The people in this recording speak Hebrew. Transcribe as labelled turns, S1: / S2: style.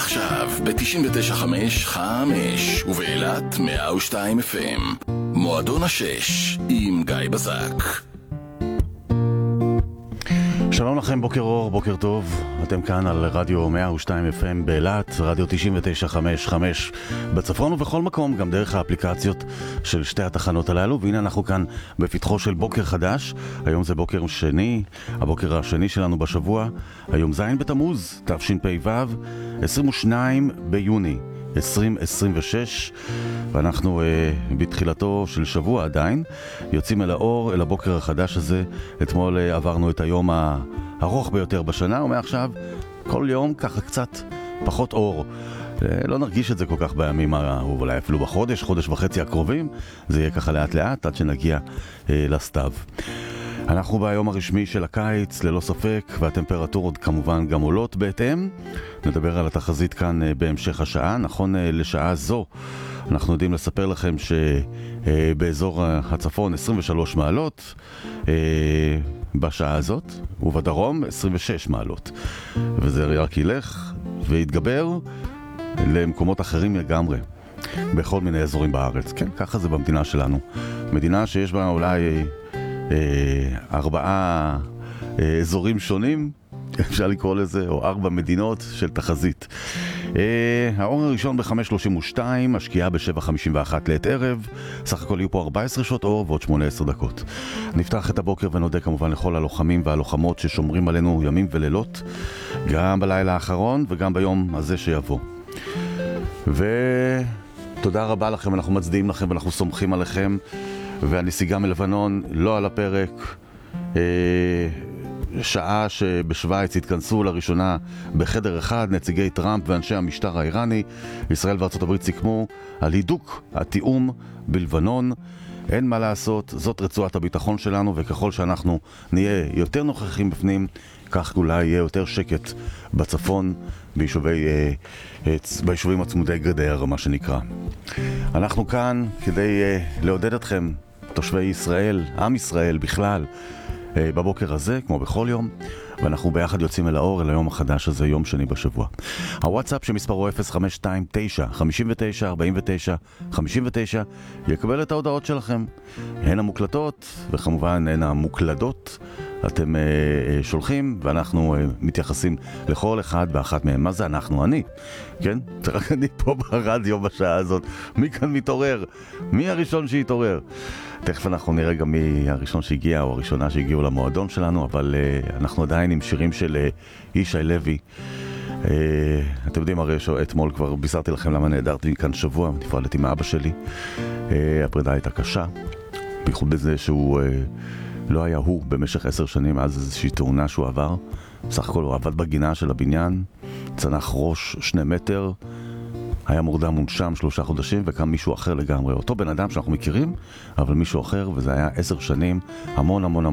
S1: עכשיו ב-99.5 ובאילת 102 FM. מועדון השש עם גיא בזק.
S2: שלום לכם, בוקר אור, בוקר טוב. אתם כאן על רדיו 102 FM באילת, רדיו 99.5 בצפון ובכל מקום, גם דרך האפליקציות של שתי התחנות הללו. והנה אנחנו כאן בפתחו של בוקר חדש. היום זה בוקר שני, הבוקר השני שלנו בשבוע. היום ז' בתמוז, תשפ"ו, 22 ביוני 2026, ואנחנו בתחילתו של שבוע עדיין יוצאים אל האור, אל הבוקר החדש הזה. אתמול עברנו את היום הארוך ביותר בשנה, ומעכשיו כל יום ככה קצת פחות אור. לא נרגיש את זה כל כך בימים, אולי אפילו בחודש, חודש וחצי הקרובים. זה יהיה ככה לאט לאט עד שנגיע לסתיו. אנחנו ביום הרשמי של הקיץ, ללא ספק, והטמפרטורות כמובן גם עולות בהתאם. נדבר על התחזית כאן בהמשך השעה. נכון לשעה זו, אנחנו יודעים לספר לכם שבאזור הצפון 23 מעלות בשעה הזאת, ובדרום 26 מעלות. וזה רק ילך ויתגבר למקומות אחרים לגמרי, בכל מיני אזורים בארץ. כן, ככה זה במדינה שלנו. מדינה שיש בה אולי 4 אזורים שונים, אפשר לקרוא לזה, או 4 מדינות של תחזית. האור הראשון ב-5:32, השקיעה ב-7:51 לעת ערב. סך הכל יהיו פה 14 שעות אור ועוד 18 דקות. נפתח את הבוקר ונודה כמובן לכל הלוחמים והלוחמות ששומרים עלינו ימים ולילות, גם בלילה האחרון וגם ביום הזה שיבוא. ותודה רבה לכם, אנחנו מצדיעים לכם ואנחנו סומכים עליכם. והנסיגה מלבנון לא על הפרק. שעה שבשוויץ התכנסו לראשונה בחדר אחד נציגי טראמפ ואנשי המשטר האיראני. ישראל וארצות הברית סיכמו על הידוק התיאום בלבנון. אין מה לעשות, זאת רצועת הביטחון שלנו, וככל שאנחנו נהיה יותר נוכחים בפנים, כך אולי יהיה יותר שקט בצפון, ביישובים הצמודי גדר, מה שנקרא. אנחנו כאן כדי לעודד אתכם, תושבי ישראל, עם ישראל בכלל, בבוקר הזה, כמו בכל יום, ואנחנו ביחד יוצאים אל האור, אל היום החדש הזה, יום שני בשבוע. הוואטסאפ שמספרו 0529-59-49-59 יקבל את ההודעות שלכם, הן המוקלטות וכמובן הן המוקלדות. אתם שולחים ואנחנו מתייחסים לכל אחד ואחת מהם. מה זה אנחנו? אני, כן? רק אני פה ברדיו בשעה הזאת. מי כאן מתעורר? מי הראשון שהתעורר? תכף אנחנו נראה גם מי הראשון שהגיע או הראשונה שהגיעו למועדון שלנו, אבל אנחנו עדיין עם שירים של ישי לוי. אתם יודעים הרי שאתמול כבר בישרתי לכם למה נהדרתי מכאן שבוע, נפרדתי מאבא שלי. הפרידה הייתה קשה, בייחוד בזה שהוא לא היה הוא במשך 10 שנים, אז איזושהי תאונה שהוא עבר. בסך הכל הוא עבד בגינה של הבניין, צנח ראש 2 מטר, היה מורדם מונשם 3 חודשים, וקם מישהו אחר לגמרי. אותו בן אדם שאנחנו מכירים, אבל מישהו אחר, וזה היה 10 שנים, המון המון המון